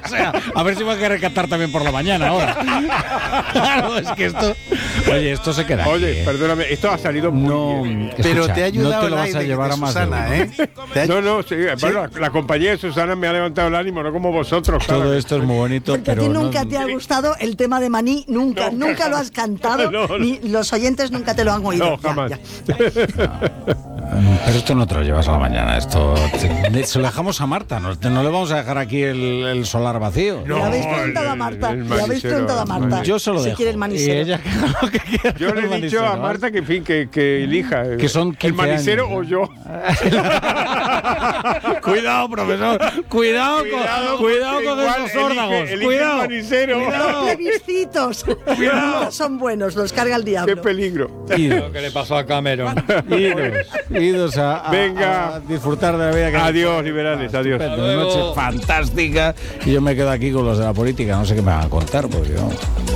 O sea, a ver si va a querer cantar también por la mañana ahora. Claro, es que esto... Oye, esto se queda Oye, aquí, perdóname, esto ha salido muy bien. Pero escucha, te ha ayudado no te lo el vas a aire llevar de a más de Susana, uno. ¿eh? No, sí, bueno, la compañía de Susana me ha levantado el ánimo, no como vosotros. Todo claro. esto es muy bonito, Porque a pero ti no- nunca te ha gustado el tema de Maní, nunca lo has cantado, No. ni los oyentes nunca te lo han oído. No, Ya, jamás. ya. Pero esto no te lo llevas a la mañana, esto se lo dejamos a Marta, no le vamos a dejar aquí el solar vacío. Le habéis preguntado a Marta, el le habéis manicero, preguntado a Marta. Yo se lo si dejo. quiere el Y manicero. ella que haga lo que quiera Yo con le el he dicho manicero, a ¿vale? Marta que, en fin, que elija. Que son 15 el manicero años, o ¿no? yo. Cuidado, profesor. Cuidado porque con igual esos órdagos. elige Cuidado. el manicero. Los plebiscitos no son buenos, los carga el Qué diablo. peligro. Idos, ¿Qué le pasó a Cameron? idos a Venga. disfrutar de la vida. Que Adiós, liberales, adiós. Estupendo, una noche fantástica. Y yo me quedo aquí con los de la política. No sé qué me van a contar, porque vamos.